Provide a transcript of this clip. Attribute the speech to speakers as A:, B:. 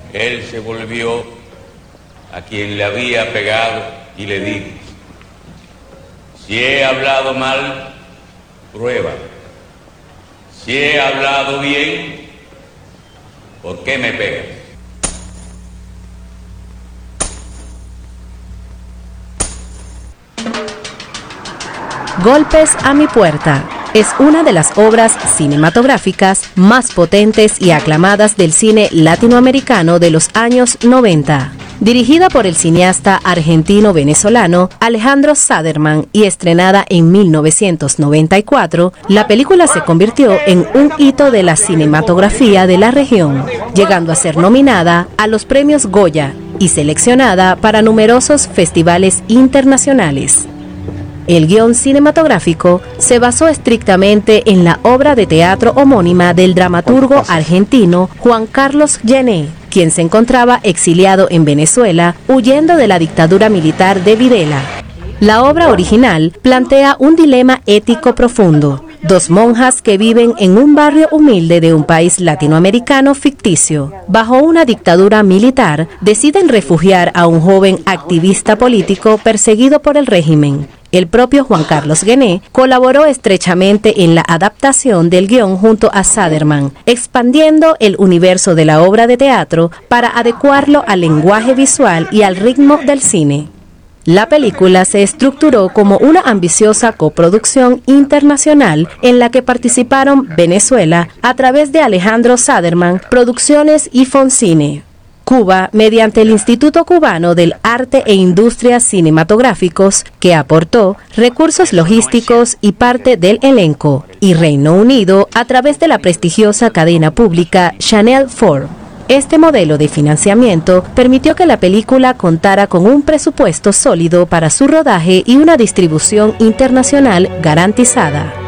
A: Él se volvió a quien le había pegado y le dijo: si he hablado mal, prueba. Si he hablado bien, ¿por qué me pegas?
B: Golpes a mi puerta es una de las obras cinematográficas más potentes y aclamadas del cine latinoamericano de los años 90. Dirigida por el cineasta argentino-venezolano Alejandro Saderman y estrenada en 1994, la película se convirtió en un hito de la cinematografía de la región, llegando a ser nominada a los premios Goya y seleccionada para numerosos festivales internacionales. El guión cinematográfico se basó estrictamente en la obra de teatro homónima del dramaturgo argentino Juan Carlos Gené, quien se encontraba exiliado en Venezuela huyendo de la dictadura militar de Videla. La obra original plantea un dilema ético profundo: dos monjas que viven en un barrio humilde de un país latinoamericano ficticio. Bajo una dictadura militar, deciden refugiar a un joven activista político perseguido por el régimen. El propio Juan Carlos Gené colaboró estrechamente en la adaptación del guión junto a Saderman, expandiendo el universo de la obra de teatro para adecuarlo al lenguaje visual y al ritmo del cine. La película se estructuró como una ambiciosa coproducción internacional en la que participaron Venezuela a través de Alejandro Saderman Producciones y Foncine, Cuba mediante el Instituto Cubano del Arte e Industrias Cinematográficos, que aportó recursos logísticos y parte del elenco, y Reino Unido a través de la prestigiosa cadena pública Channel 4. Este modelo de financiamiento permitió que la película contara con un presupuesto sólido para su rodaje y una distribución internacional garantizada.